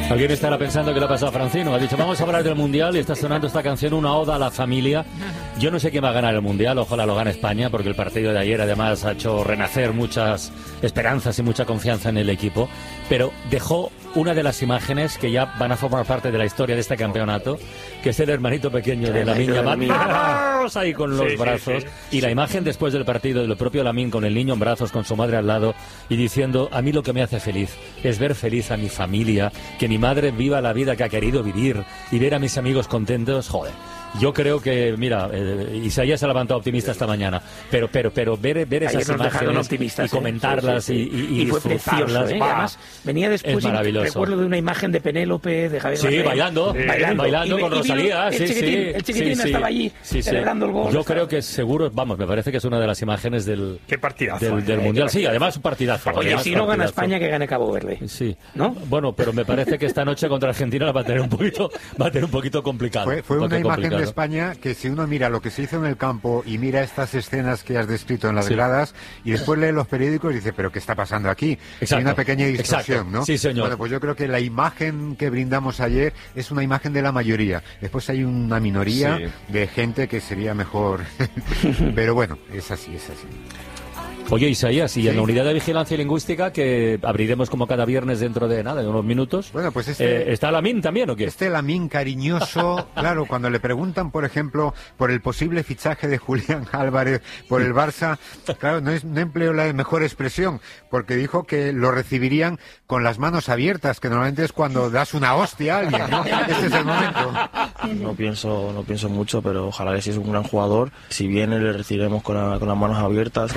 Alguien estará pensando que le ha pasado a Francino. Ha dicho, vamos a hablar del Mundial y está sonando esta canción, una oda a la familia. Yo no sé quién va a ganar el Mundial, ojalá lo gane España, porque el partido de ayer además ha hecho renacer muchas esperanzas y mucha confianza en el equipo. Pero dejó una de las imágenes que ya van a formar parte de la historia de este campeonato, que es el hermanito pequeño de Lamine Yamal. ¡Vamos! Ahí con los brazos. Y la imagen después del partido del propio Lamine con el niño en brazos, con su madre al lado, y diciendo, a mí lo que me hace feliz es ver feliz a mi familia, que mi madre viva la vida que ha querido vivir y ver a mis amigos contentos. Joder, yo creo que, mira, Isaías se ha levantado optimista esta mañana, pero ver esas imágenes y comentarlas y fue precioso, ¿eh? Además, venía después, recuerdo de una imagen de Penélope, de Javier Bardem, bailando con Rosalía. El chiquitín estaba allí celebrando el gol. Yo creo que seguro, vamos, me parece que es una de las imágenes del Mundial. Sí, además un partidazo. Oye, si no gana España, que gane Cabo Verde. Sí. ¿No? Bueno, pero me parece que esta noche contra Argentina la va a tener un poquito complicado. Fue una imagen de España que, si uno mira lo que se hizo en el campo y mira estas escenas que has descrito en las gradas y después lee los periódicos y dice, pero ¿qué está pasando aquí? Hay una pequeña distorsión, ¿no? Sí, señor. Bueno, pues yo creo que la imagen que brindamos ayer es una imagen de la mayoría. Después hay una minoría de gente que sería mejor. Pero bueno, es así. Oye, Isaías, y en la unidad de vigilancia lingüística, que abriremos como cada viernes dentro de unos minutos, bueno, pues ¿está Lamine también o qué? Lamine cariñoso, claro, cuando le preguntan, por ejemplo, por el posible fichaje de Julián Álvarez por el Barça, claro, no empleo la mejor expresión, porque dijo que lo recibirían con las manos abiertas, que normalmente es cuando das una hostia a alguien, ¿no? Este es el momento. No pienso mucho, pero ojalá que si es un gran jugador, si viene le recibiremos con las manos abiertas,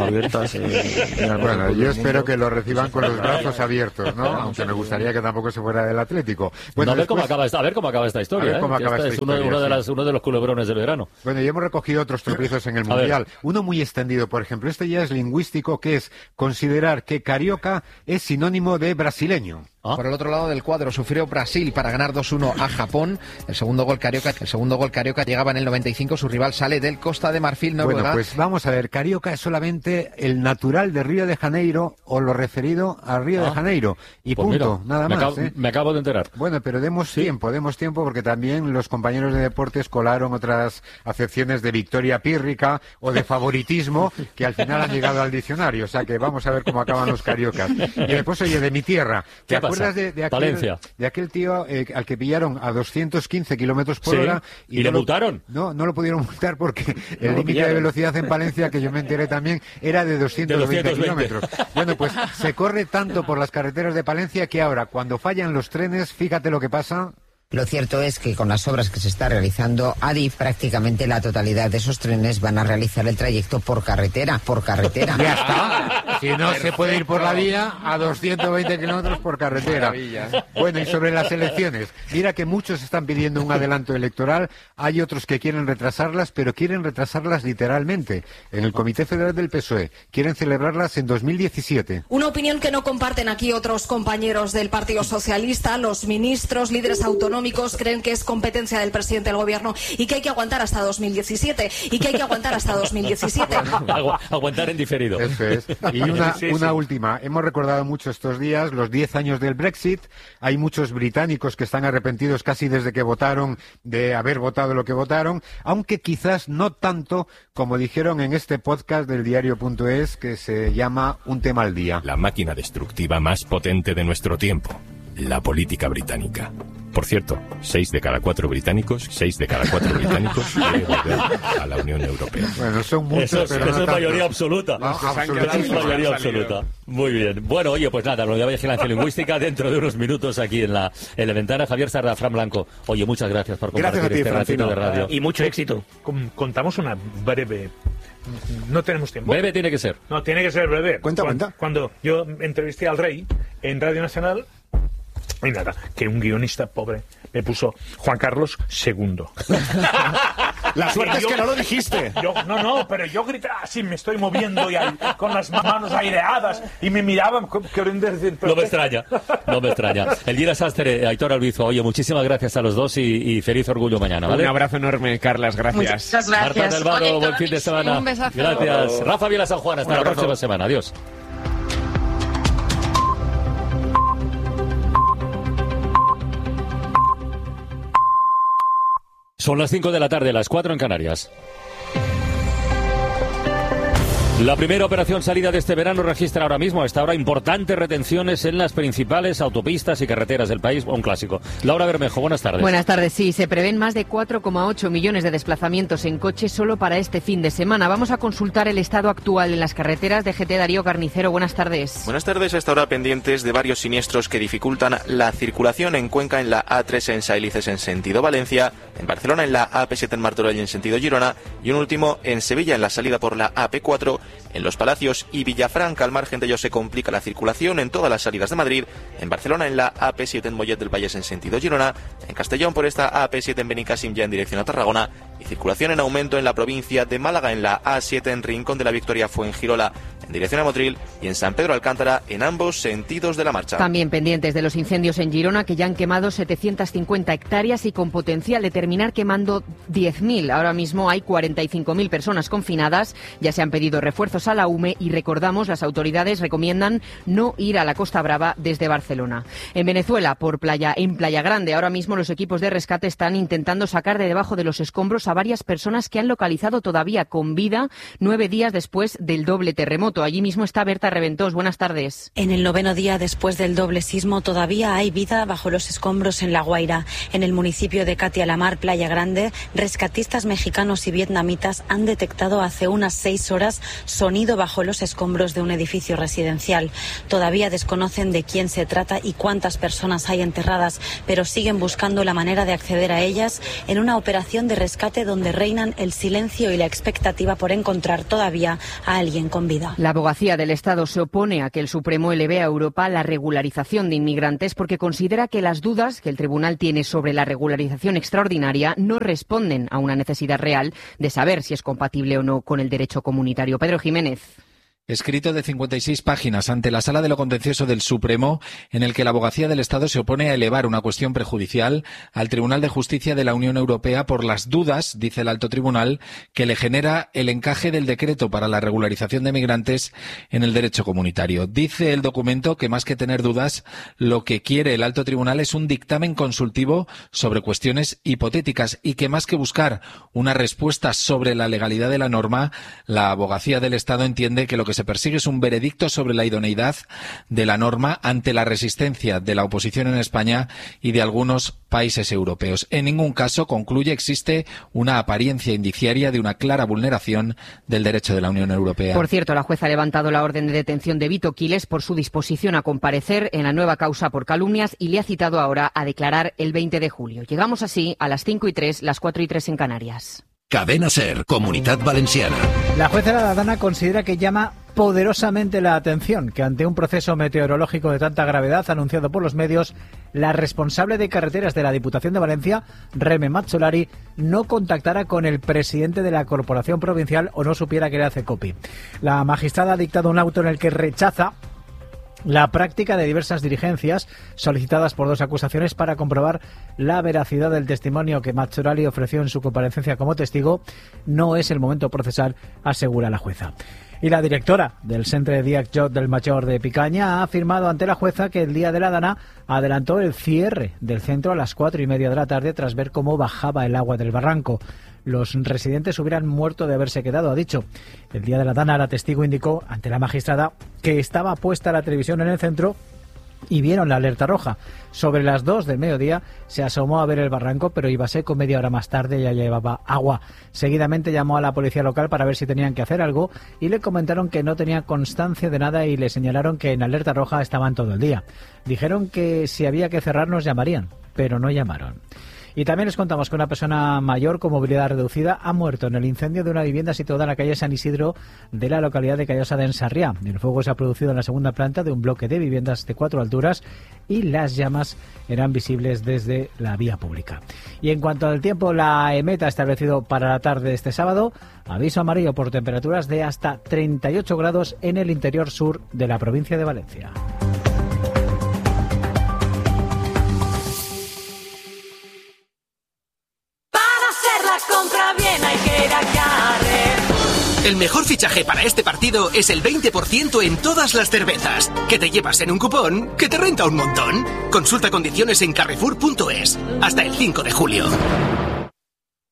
Bueno, yo espero que lo reciban con los brazos abiertos, ¿no? Aunque me gustaría que tampoco se fuera del Atlético. Bueno, a ver cómo acaba esta historia. Es uno de los culebrones del verano. Bueno, ya hemos recogido otros tropiezos en el Mundial. Uno muy extendido, por ejemplo, este ya es lingüístico, que es considerar que carioca es sinónimo de brasileño. Por el otro lado del cuadro sufrió Brasil para ganar 2-1 a Japón. El segundo gol carioca llegaba en el 95. Su rival sale del Costa de Marfil, Noruega. Bueno, pues vamos a ver. Carioca es solamente el natural de Río de Janeiro o lo referido a Río de Janeiro. Y pues punto, mira, nada más. Me acabo de enterar. Bueno, pero demos tiempo, porque también los compañeros de deportes colaron otras acepciones de victoria pírrica o de favoritismo que al final han llegado al diccionario. O sea que vamos a ver cómo acaban los cariocas. Y después, oye, de mi tierra. ¿Te acuerdas de aquel tío al que pillaron a 215 kilómetros por hora? ¿Y le multaron? No lo pudieron multar porque el límite de velocidad en Palencia, que yo me enteré también, era de 220 kilómetros. Bueno, pues se corre tanto por las carreteras de Palencia que ahora, cuando fallan los trenes, fíjate lo que pasa. Lo cierto es que con las obras que se está realizando, Adif, prácticamente la totalidad de esos trenes van a realizar el trayecto por carretera. Ya está. Si no se puede ir por la vía, a 220 kilómetros por carretera. Maravilla. Bueno, y sobre las elecciones, mira que muchos están pidiendo un adelanto electoral, hay otros que quieren retrasarlas, pero quieren retrasarlas literalmente. En el Comité Federal del PSOE quieren celebrarlas en 2017. Una opinión que no comparten aquí otros compañeros del Partido Socialista. Los ministros, líderes autonómicos, creen que es competencia del presidente del gobierno y que hay que aguantar hasta 2017. Aguantar en diferido. Eso es. Y una última. Hemos recordado mucho estos días los 10 años del Brexit. Hay muchos británicos que están arrepentidos casi desde que votaron, de haber votado lo que votaron, aunque quizás no tanto como dijeron en este podcast del diario.es, que se llama Un tema al día. La máquina destructiva más potente de nuestro tiempo. La política británica. Por cierto, 6 de cada 4 británicos quieren volver a la Unión Europea. Bueno, son muchos, pero eso es mayoría absoluta. Es mayoría absoluta. Muy bien. Bueno, oye, pues nada, lo de vigilancia lingüística dentro de unos minutos aquí en la ventana. Javier Sarda, Fran Blanco. Oye, muchas gracias por compartir este ratito de radio. Y mucho éxito. Contamos una breve... No tenemos tiempo. Breve tiene que ser. No, tiene que ser breve. Cuenta. Cuando yo entrevisté al rey en Radio Nacional, y nada, que un guionista pobre me puso Juan Carlos II. La suerte es que no lo dijiste. Pero yo gritaba así, me estoy moviendo y con las manos aireadas y me miraban. No me extraña. Elvira Sastre, Aitor Albizu, oye, muchísimas gracias a los dos y feliz orgullo mañana, ¿vale? Un abrazo enorme, Carlas, gracias. Muchas gracias. Marta del Vado, buen fin de semana. Un besazo. Gracias. Rafa Viela San Juan, hasta la próxima semana. Adiós. Son las 5 de la tarde, las 4 en Canarias. La primera operación salida de este verano registra ahora mismo, a esta hora, importantes retenciones en las principales autopistas y carreteras del país. Un clásico. Laura Bermejo, buenas tardes. Buenas tardes, sí. Se prevén más de 4,8 millones de desplazamientos en coche solo para este fin de semana. Vamos a consultar el estado actual en las carreteras. DGT Darío Carnicero, buenas tardes. Buenas tardes. A esta hora pendientes de varios siniestros que dificultan la circulación en Cuenca, en la A3 en Sailices en sentido Valencia, en Barcelona en la AP7 en Martorell en sentido Girona y un último en Sevilla en la salida por la AP4. En Los Palacios y Villafranca, al margen de ello, se complica la circulación en todas las salidas de Madrid. En Barcelona, en la AP7 en Mollet del Vallès en sentido Girona. En Castellón, por esta AP7 en Benicàssim ya en dirección a Tarragona. Y circulación en aumento en la provincia de Málaga, en la A7 en Rincón de la Victoria Fuengirola en dirección a Motril y en San Pedro Alcántara en ambos sentidos de la marcha. También pendientes de los incendios en Girona, que ya han quemado 750 hectáreas y con potencial de terminar quemando 10.000. Ahora mismo hay 45.000 personas confinadas. Ya se han pedido refuerzos a la UME y recordamos, las autoridades recomiendan no ir a la Costa Brava desde Barcelona. En Venezuela, en Playa Grande, ahora mismo los equipos de rescate están intentando sacar de debajo de los escombros a varias personas que han localizado todavía con vida 9 días después del doble terremoto. Allí mismo está Berta Reventós. Buenas tardes. En el 9º día después del doble sismo todavía hay vida bajo los escombros en La Guaira. En el municipio de Catialamar, Playa Grande, rescatistas mexicanos y vietnamitas han detectado hace unas 6 horas sonido bajo los escombros de un edificio residencial. Todavía desconocen de quién se trata y cuántas personas hay enterradas, pero siguen buscando la manera de acceder a ellas en una operación de rescate donde reinan el silencio y la expectativa por encontrar todavía a alguien con vida. La abogacía del Estado se opone a que el Supremo eleve a Europa la regularización de inmigrantes porque considera que las dudas que el tribunal tiene sobre la regularización extraordinaria no responden a una necesidad real de saber si es compatible o no con el derecho comunitario. Pedro Jiménez. Escrito de 56 páginas ante la Sala de lo Contencioso del Supremo, en el que la Abogacía del Estado se opone a elevar una cuestión prejudicial al Tribunal de Justicia de la Unión Europea por las dudas, dice el Alto Tribunal, que le genera el encaje del decreto para la regularización de migrantes en el derecho comunitario. Dice el documento que más que tener dudas, lo que quiere el Alto Tribunal es un dictamen consultivo sobre cuestiones hipotéticas y que más que buscar una respuesta sobre la legalidad de la norma, la Abogacía del Estado entiende que lo que se persigue es un veredicto sobre la idoneidad de la norma ante la resistencia de la oposición en España y de algunos países europeos. En ningún caso, concluye, existe una apariencia indiciaria de una clara vulneración del derecho de la Unión Europea. Por cierto, la jueza ha levantado la orden de detención de Vito Quiles por su disposición a comparecer en la nueva causa por calumnias y le ha citado ahora a declarar el 20 de julio. Llegamos así a las 5:03, las 4:03 en Canarias. Cadena SER, Comunitat Valenciana. La jueza Ladana considera que llama poderosamente la atención que ante un proceso meteorológico de tanta gravedad anunciado por los medios, la responsable de carreteras de la Diputación de Valencia, Reme Mazzolari, no contactara con el presidente de la Corporación Provincial o no supiera que era CECOPI. La magistrada ha dictado un auto en el que rechaza la práctica de diversas diligencias solicitadas por 2 acusaciones para comprobar la veracidad del testimonio que Mazzolari ofreció en su comparecencia como testigo. No es el momento procesal, asegura la jueza. Y la directora del Centre de Diac Jot del Major de Picaña ha afirmado ante la jueza que el día de la Dana adelantó el cierre del centro a las 4:30 de la tarde tras ver cómo bajaba el agua del barranco. Los residentes hubieran muerto de haberse quedado, ha dicho. El día de la Dana, la testigo indicó ante la magistrada que estaba puesta la televisión en el centro y vieron la alerta roja. Sobre las 2 del mediodía se asomó a ver el barranco, pero iba seco. Media hora más tarde ya llevaba agua. Seguidamente llamó a la policía local para ver si tenían que hacer algo y le comentaron que no tenía constancia de nada y le señalaron que en alerta roja estaban todo el día. Dijeron que si había que cerrar nos llamarían, pero no llamaron. Y también les contamos que una persona mayor con movilidad reducida ha muerto en el incendio de una vivienda situada en la calle San Isidro de la localidad de Callosa de Ensarriá. El fuego se ha producido en la segunda planta de un bloque de viviendas de 4 alturas y las llamas eran visibles desde la vía pública. Y en cuanto al tiempo, la EMET ha establecido para la tarde de este sábado aviso amarillo por temperaturas de hasta 38 grados en el interior sur de la provincia de Valencia. Compra bien, hay que ir a Carrefour. El mejor fichaje para este partido es el 20% en todas las cervezas, que te llevas en un cupón que te renta un montón. Consulta condiciones en carrefour.es hasta el 5 de julio.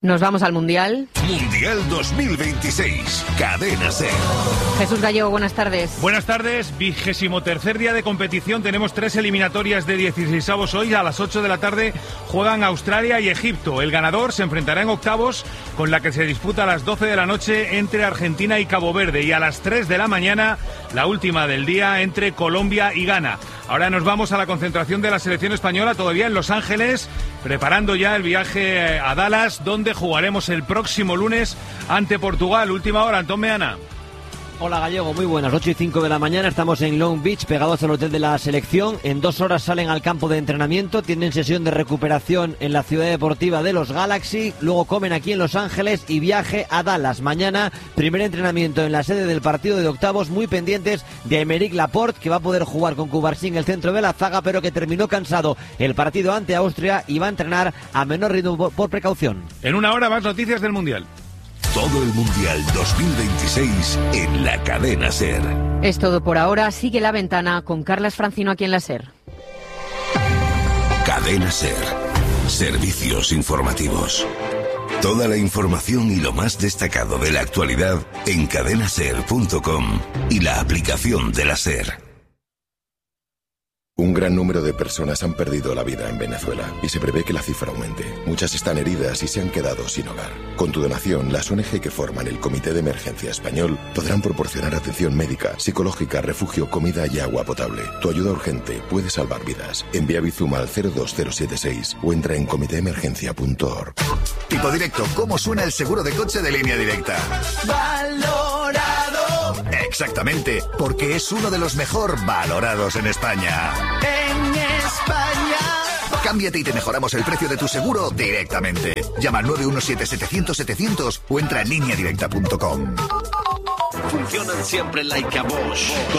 Nos vamos al Mundial. Mundial 2026, Cadena SER. Jesús Gallego, buenas tardes. Buenas tardes, 23º día de competición. Tenemos 3 eliminatorias de 16avos hoy. A las 8 de la tarde juegan Australia y Egipto. El ganador se enfrentará en octavos con la que se disputa a las 12 de la noche entre Argentina y Cabo Verde. Y a las 3 de la mañana, la última del día, entre Colombia y Ghana. Ahora nos vamos a la concentración de la selección española, todavía en Los Ángeles, preparando ya el viaje a Dallas, donde jugaremos el próximo lunes ante Portugal. Última hora, Antón Meana. Hola Gallego, muy buenas. 8:05 de la mañana, estamos en Long Beach, pegados al hotel de la selección. En 2 horas salen al campo de entrenamiento, tienen sesión de recuperación en la ciudad deportiva de los Galaxy, luego comen aquí en Los Ángeles y viaje a Dallas. Mañana, primer entrenamiento en la sede del partido de octavos, muy pendientes de Aymeric Laporte, que va a poder jugar con Cubarsí en el centro de la zaga, pero que terminó cansado el partido ante Austria y va a entrenar a menor ritmo por precaución. En una hora más noticias del Mundial. Todo el Mundial 2026 en la Cadena SER. Es todo por ahora. Sigue La Ventana con Carlas Francino aquí en la SER. Cadena SER. Servicios informativos. Toda la información y lo más destacado de la actualidad en cadenaser.com y la aplicación de la SER. Un gran número de personas han perdido la vida en Venezuela y se prevé que la cifra aumente. Muchas están heridas y se han quedado sin hogar. Con tu donación, las ONG que forman el Comité de Emergencia Español podrán proporcionar atención médica, psicológica, refugio, comida y agua potable. Tu ayuda urgente puede salvar vidas. Envía Bizum al 02076 o entra en comitéemergencia.org. Tipo Directo, ¿cómo suena el seguro de coche de Línea Directa? ¡Valorado! Exactamente, porque es uno de los mejor valorados en España. ¡En España! Cámbiate y te mejoramos el precio de tu seguro directamente. Llama al 917-700-700 o entra en lineadirecta.com. Funcionan siempre like a Bosch.